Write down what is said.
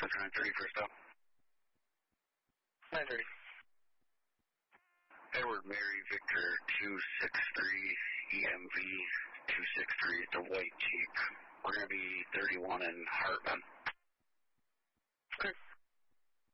Central 930 first up. 930. Edward Mary Victor 263 EMV 263. It's a white Jeep. We're going to be 31 in Hartman.